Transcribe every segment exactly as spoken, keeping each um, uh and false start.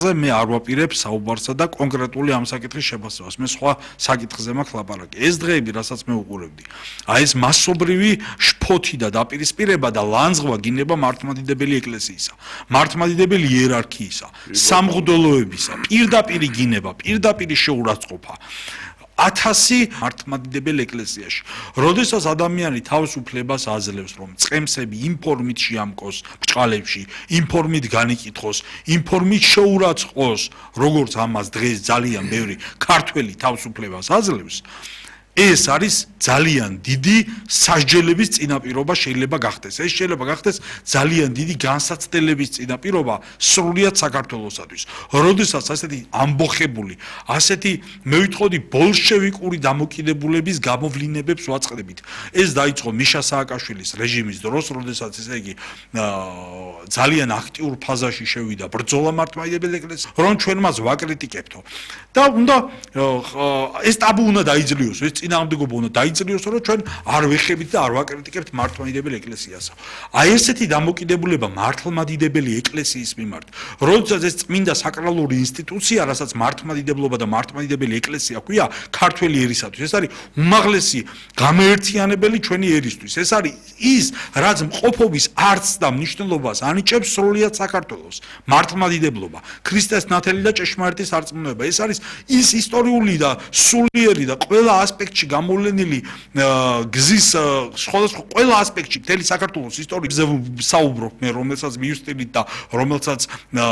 მე არ ვაპირებ საუბარსა და კონკრეტული ამ საკითხის შეფასებას. მე სხვა საკითხზე მაქვს ლაპარაკი. ეს დღეები, რასაც მე უყურებდი, აი ეს მასობრივი შფოთი და დაპირისპირება და ლანძღვა გინება მართლმადიდებელი ეკლესიისა, მართლმადიდებელი იერარქიისა, სამღვდელოებისა, პირდაპირი გინება, პირდაპირი შეურაცხყოფა. ათასი მართლმადიდებელ ეკლესიაში. როდესაც ადამიანი თავისუფლებას აძლევს, რომ წყემსები ინფორმით შეამკოს ბჭყალებში, ინფორმით განიკითხოს, ინფორმით შეურაცხყოს, როგორც ამას დღეს ძალიან ბევრი ქართველი თავისუფლებას აძლევს, ეს არის ძალიან დიდი სასჯელების წინაპირობა შეიძლება გახდეს. ეს შეიძლება გახდეს ძალიან დიდი განსაცდელების წინაპირობა სრულიად საქართველოსათვის. როდესაც ასეთი ამბოხებული, ასეთი მე ვიტყოდი ბოლშევიკური დამოკიდებულების გამოვლინებებს ვაწყდებით. ეს დაიწყო მიშა სააკაშვილის რეჟიმის დროს, როდესაც ესე იგი ძალიან აქტიურ ფაზაში შევიდა ბრძოლა მართლმადიდებელ ეკლესიას, რომ ჩვენ მას ვაკრიტიკებთო. და უნდა ეს ტაბუ უნდა დაიძლიოს, ეს წინააღმდეგობა უნდა დაიძლიოს, რომ ჩვენ არ ვეხებით და არ ვაკრიტიკებთ მართლმადიდებელ ეკლესიას. აი ესეთი დამოკიდებულება მართლმადიდებელი ეკლესიის მიმართ, როდესაც ეს წმინდა საკრალური ინსტიტუცია, რასაც მართლმადიდებლობა და მართლმადიდებელი ეკლესია ქვია, ქართველი ერისათვის, ეს არის უმაღლესი გამაერთიანებელი ჩვენი ერისთვის. ეს არის ის, რაც მყოფობის არც და მნიშვნელობას ანიჭებს სრულიად საქართველოს. მართლმადიდებლობა, ქრისტეს ნათელი და ჭეშმარიტი სარწმუნოება. ეს არის ის ისტორიული და სულიერი და ყველა ასპექტში გამოვლენილი გზის სხვადასხვა ყველა ასპექტში მთელი საქართველოს ისტორიაზე საუბრობ მე, რომელსაც მივსტილით და რომელსაც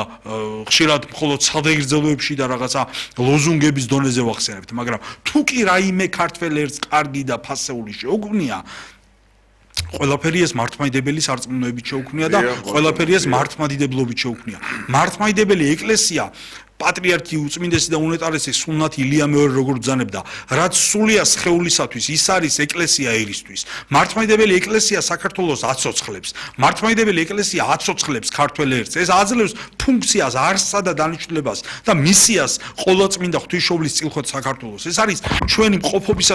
ხშირად მხოლოდ სადღეგრძელოებში და რაღაცა ლოზუნგების დონეზე ვახსენებთ, მაგრამ თუ კი რაიმე ქართველ ერთს კარგი და ფასეული შეუქმნია, ყველაფერი ეს მართლმადიდებელი სარწმუნოებით შეუქმნია და ყველაფერი ეს მართლმადიდებლობით შეუქმნია. მართლმადიდებელი ეკლესია პატრიარქი უწმინდესი და უნეტარესი სულნათ ილია მეორე როგორ ბრძანებდა, რაც სულია სხეულისათვის, ის არის ეკლესია ერისთვის. მართლმადიდებელი ეკლესია საქართველოს აცოცხლებს. მართლმადიდებელი ეკლესია აცოცხლებს ქართველ ერთს. ეს აძლევს ფუნქციას, არსსა და დანიშნულებას და მისიას ყოვლადწმინდა ღვთისმშობლის წილხვად საქართველოს. ეს არის ჩვენი მყოფობისა